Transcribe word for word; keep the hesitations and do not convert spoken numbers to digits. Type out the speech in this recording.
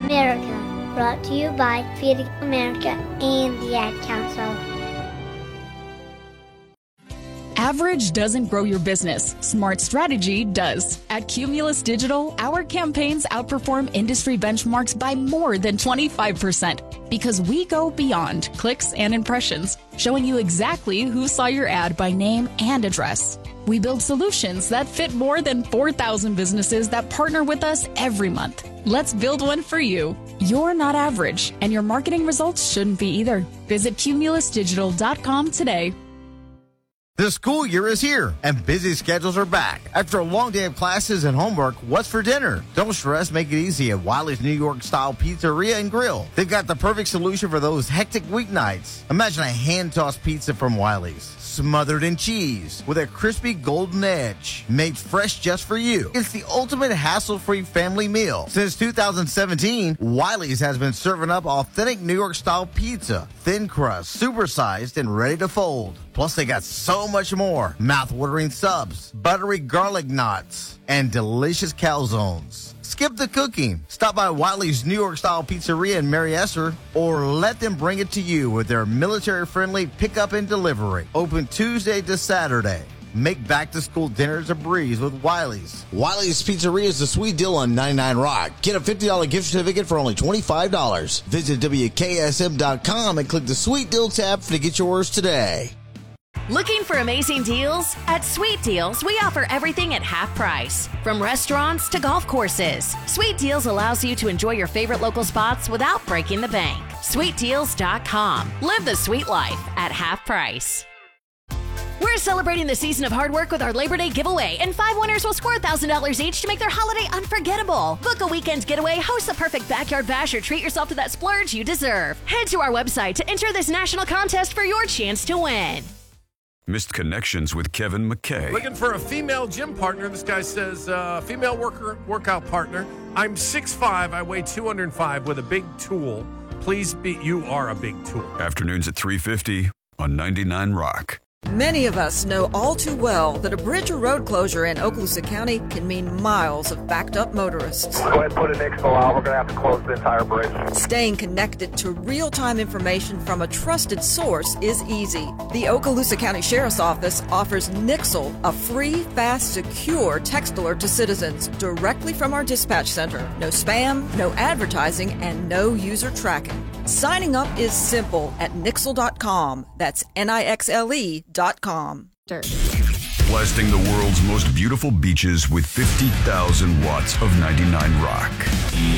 America, brought to you by Feeding America and the Ad Council. Average doesn't grow your business. Smart strategy does. At Cumulus Digital, our campaigns outperform industry benchmarks by more than twenty-five percent because we go beyond clicks and impressions, showing you exactly who saw your ad by name and address. We build solutions that fit more than four thousand businesses that partner with us every month. Let's build one for you. You're not average, and your marketing results shouldn't be either. Visit cumulus digital dot com today. The school year is here, and busy schedules are back. After a long day of classes and homework, what's for dinner? Don't stress, make it easy at Wiley's New York-style pizzeria and grill. They've got the perfect solution for those hectic weeknights. Imagine a hand-tossed pizza from Wiley's, smothered in cheese, with a crispy golden edge, made fresh just for you. It's the ultimate hassle-free family meal. Since two thousand seventeen, Wiley's has been serving up authentic New York-style pizza, thin crust, supersized, and ready to fold. Plus, they got so much more. Mouth-watering subs, buttery garlic knots, and delicious calzones. Skip the cooking. Stop by Wiley's New York-style pizzeria in Mary Esther, or let them bring it to you with their military-friendly pickup and delivery. Open Tuesday to Saturday. Make back-to-school dinners a breeze with Wiley's. Wiley's Pizzeria is the sweet deal on ninety-nine Rock. Get a fifty dollars gift certificate for only twenty-five dollars. Visit W K S M dot com and click the Sweet Deal tab to get yours today. Looking for amazing deals? At Sweet Deals, we offer everything at half price. From restaurants to golf courses, Sweet Deals allows you to enjoy your favorite local spots without breaking the bank. sweet deals dot com. Live the sweet life at half price. We're celebrating the season of hard work with our Labor Day giveaway, and five winners will score one thousand dollars each to make their holiday unforgettable. Book a weekend getaway, host a perfect backyard bash, or treat yourself to that splurge you deserve. Head to our website to enter this national contest for your chance to win. Missed Connections with Kevin McKay. Looking for a female gym partner. This guy says, uh, female worker workout partner. I'm six five. I weigh two hundred five with a big tool. Please be, you are a big tool. Afternoons at three fifty on ninety-nine Rock. Many of us know all too well that a bridge or road closure in Okaloosa County can mean miles of backed-up motorists. Go ahead and put an X L out. We're going to have to close the entire bridge. Staying connected to real-time information from a trusted source is easy. The Okaloosa County Sheriff's Office offers Nixle, a free, fast, secure text alert to citizens directly from our dispatch center. No spam, no advertising, and no user tracking. Signing up is simple at nixle dot com. That's N I X L E dot com. Blasting the world's most beautiful beaches with fifty thousand watts of ninety-nine Rock.